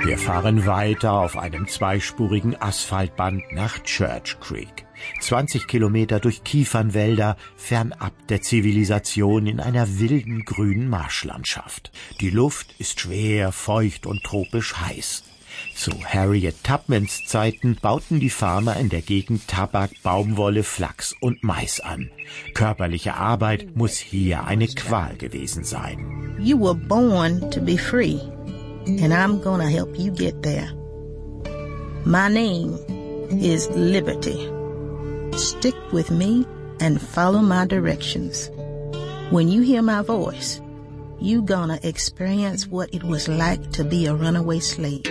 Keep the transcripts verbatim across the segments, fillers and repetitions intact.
Wir fahren weiter auf einem zweispurigen Asphaltband nach Church Creek. zwanzig Kilometer durch Kiefernwälder, fernab der Zivilisation in einer wilden grünen Marschlandschaft. Die Luft ist schwer, feucht und tropisch heiß. Zu Harriet Tubmans Zeiten bauten die Farmer in der Gegend Tabak, Baumwolle, Flachs und Mais an. Körperliche Arbeit muss hier eine Qual gewesen sein. You were born to be free, and I'm gonna help you get there. My name is Liberty. Stick with me and follow my directions. When you hear my voice, you gonna experience what it was like to be a runaway slave.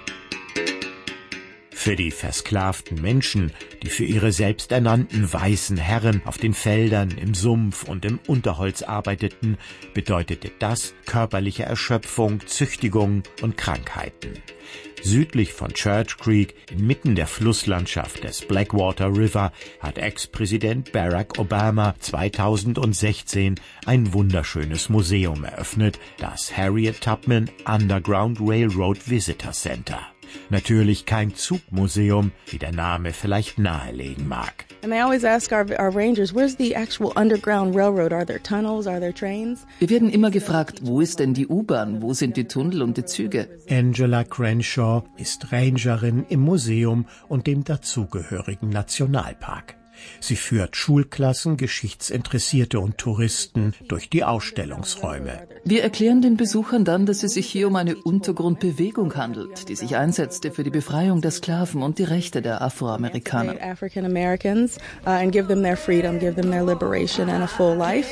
Für die versklavten Menschen, die für ihre selbsternannten weißen Herren auf den Feldern, im Sumpf und im Unterholz arbeiteten, bedeutete das körperliche Erschöpfung, Züchtigung und Krankheiten. Südlich von Church Creek, inmitten der Flusslandschaft des Blackwater River, hat Ex-Präsident Barack Obama zweitausendsechzehn ein wunderschönes Museum eröffnet, das Harriet Tubman Underground Railroad Visitor Center. Natürlich kein Zugmuseum, wie der Name vielleicht nahelegen mag. And they always ask our, our rangers, where's the actual underground railroad? Are there tunnels? Are there trains? Wir werden immer gefragt, wo ist denn die U-Bahn? Wo sind die Tunnel und die Züge? Angela Crenshaw ist Rangerin im Museum und dem dazugehörigen Nationalpark. Sie führt Schulklassen, Geschichtsinteressierte und Touristen durch die Ausstellungsräume. Wir erklären den Besuchern dann, dass es sich hier um eine Untergrundbewegung handelt, die sich einsetzte für die Befreiung der Sklaven und die Rechte der Afroamerikaner. African Americans uh, and give them their freedom, give them their liberation and a full life.